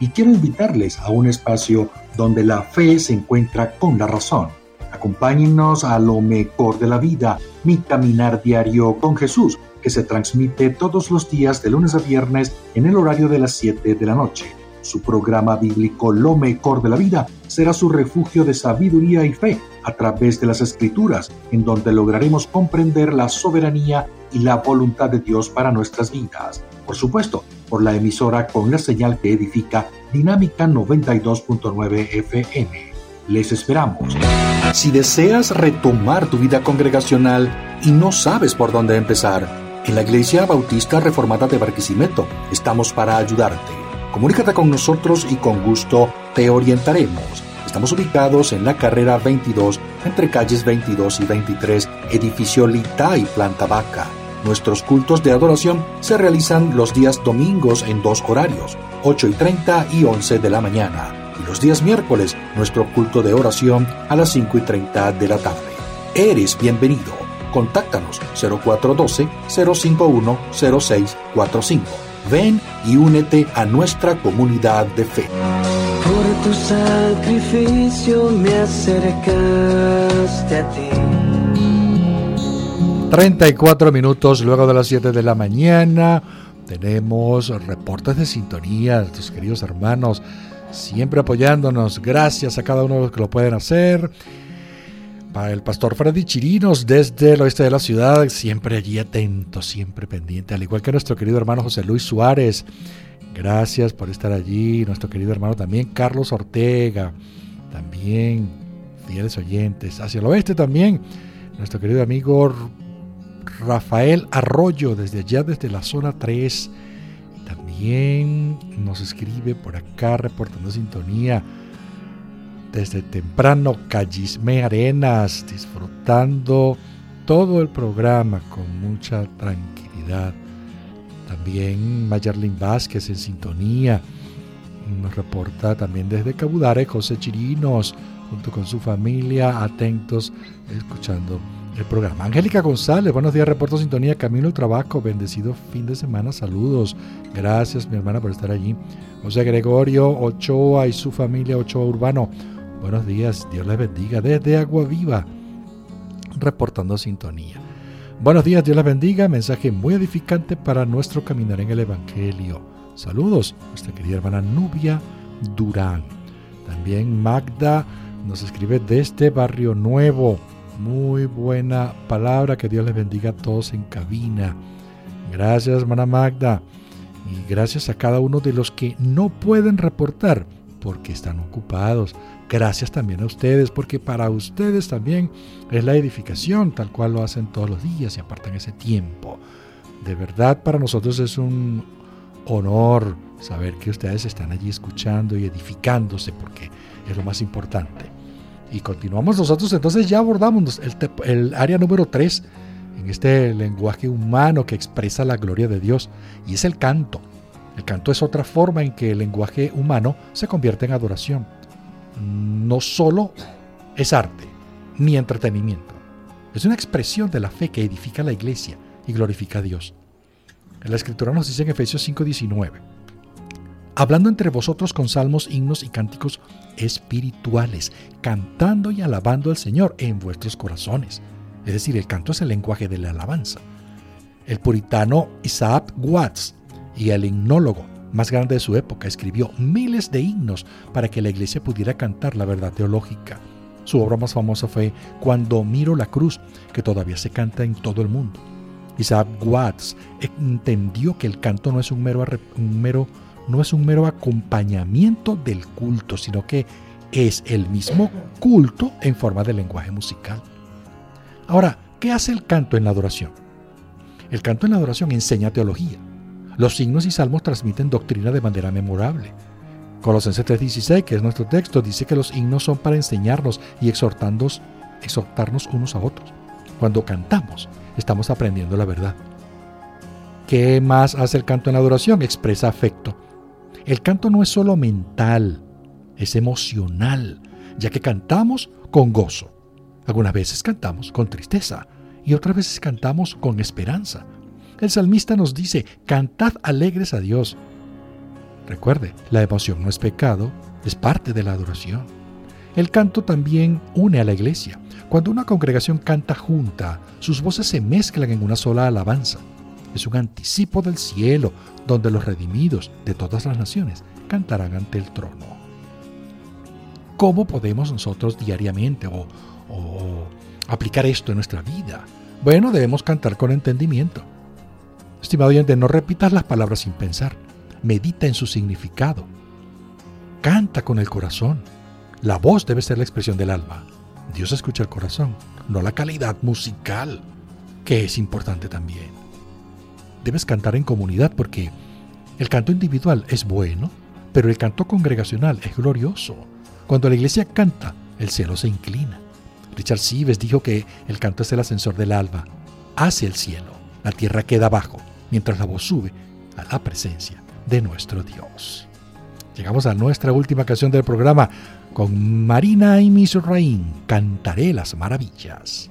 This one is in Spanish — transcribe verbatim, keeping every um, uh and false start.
y quiero invitarles a un espacio donde la fe se encuentra con la razón. Acompáñennos a lo mejor de la vida, mi caminar diario con Jesús, que se transmite todos los días de lunes a viernes en el horario de las siete de la noche. Su programa bíblico Lo mejor de la vida será su refugio de sabiduría y fe a través de las Escrituras, en donde lograremos comprender la soberanía y la voluntad de Dios para nuestras vidas. Por supuesto, por la emisora con la señal que edifica Dinámica noventa y dos punto nueve F M. Les esperamos. Si deseas retomar tu vida congregacional y no sabes por dónde empezar, en la Iglesia Bautista Reformada de Barquisimeto estamos para ayudarte. Comunícate con nosotros y con gusto te orientaremos. Estamos ubicados en la carrera veintidós, entre calles veintidós y veintitrés, edificio Litay, planta baja. Nuestros cultos de adoración se realizan los días domingos en dos horarios, ocho y treinta y once de la mañana. Y los días miércoles, nuestro culto de oración a las cinco y treinta de la tarde. Eres bienvenido. Contáctanos cero cuatro uno dos, cero cinco uno, cero seis cuatro cinco. Ven y únete a nuestra comunidad de fe. Por tu sacrificio me acercaste a ti. treinta y cuatro minutos luego de las siete de la mañana. Tenemos reportes de sintonía de nuestros queridos hermanos, siempre apoyándonos. Gracias a cada uno de los que lo pueden hacer. Para el pastor Freddy Chirinos desde el oeste de la ciudad, siempre allí atento, siempre pendiente, al igual que nuestro querido hermano José Luis Suárez. Gracias por estar allí. Nuestro querido hermano también Carlos Ortega, también fieles oyentes. Hacia el oeste también nuestro querido amigo Rafael Arroyo, desde allá, desde la zona tres. También nos escribe por acá reportando sintonía desde temprano Callisme Arenas, disfrutando todo el programa con mucha tranquilidad. También Mayarlin Vázquez en sintonía. Nos reporta también desde Cabudare José Chirinos, junto con su familia, atentos, escuchando el programa. Angélica González, buenos días, reporto sintonía, camino al trabajo, bendecido fin de semana, saludos. Gracias, mi hermana, por estar allí. José Gregorio Ochoa y su familia Ochoa Urbano, buenos días, Dios les bendiga desde Agua Viva, reportando sintonía. Buenos días, Dios les bendiga, mensaje muy edificante para nuestro caminar en el Evangelio. Saludos, nuestra querida hermana Nubia Durán. También Magda nos escribe desde Barrio Nuevo. Muy buena palabra, que Dios les bendiga a todos en cabina. Gracias, hermana Magda. Y gracias a cada uno de los que no pueden reportar porque están ocupados. Gracias también a ustedes, porque para ustedes también es la edificación, tal cual lo hacen todos los días y apartan ese tiempo. De verdad, para nosotros es un honor saber que ustedes están allí escuchando y edificándose, porque es lo más importante. Y continuamos nosotros, entonces ya abordamos el, te- el área número tres en este lenguaje humano que expresa la gloria de Dios, y es el canto. El canto es otra forma en que el lenguaje humano se convierte en adoración. No solo es arte ni entretenimiento, es una expresión de la fe que edifica la iglesia y glorifica a Dios. La Escritura nos dice en Efesios cinco diecinueve: hablando entre vosotros con salmos, himnos y cánticos espirituales, cantando y alabando al Señor en vuestros corazones. Es decir, el canto es el lenguaje de la alabanza. El puritano Isaac Watts y el himnólogo más grande de su época escribió miles de himnos para que la iglesia pudiera cantar la verdad teológica. Su obra más famosa fue Cuando miro la cruz, que todavía se canta en todo el mundo. Isaac Watts entendió que el canto no es un mero, un mero, no es un mero acompañamiento del culto, sino que es el mismo culto en forma de lenguaje musical. Ahora, ¿qué hace el canto en la adoración? El canto en la adoración enseña teología. Los himnos y salmos transmiten doctrina de manera memorable. Colosenses tres dieciséis, que es nuestro texto, dice que los himnos son para enseñarnos y exhortarnos, exhortarnos unos a otros. Cuando cantamos, estamos aprendiendo la verdad. ¿Qué más hace el canto en la adoración? Expresa afecto. El canto no es solo mental, es emocional, ya que cantamos con gozo. Algunas veces cantamos con tristeza y otras veces cantamos con esperanza. El salmista nos dice: cantad alegres a Dios. Recuerde, la emoción no es pecado, es parte de la adoración. El canto también une a la iglesia. Cuando una congregación canta junta, sus voces se mezclan en una sola alabanza. Es un anticipo del cielo, donde los redimidos de todas las naciones cantarán ante el trono. ¿Cómo podemos nosotros diariamente o, o aplicar esto en nuestra vida? Bueno, debemos cantar con entendimiento. Estimado oyente, no repitas las palabras sin pensar. Medita en su significado. Canta con el corazón. La voz debe ser la expresión del alma. Dios escucha el corazón, no la calidad musical, que es importante también. Debes cantar en comunidad porque el canto individual es bueno, pero el canto congregacional es glorioso. Cuando la iglesia canta, el cielo se inclina. Richard Sives dijo que el canto es el ascensor del alma hacia el cielo. La tierra queda abajo, mientras la voz sube a la presencia de nuestro Dios. Llegamos a nuestra última canción del programa con Marina y Misraín, Cantaré las maravillas.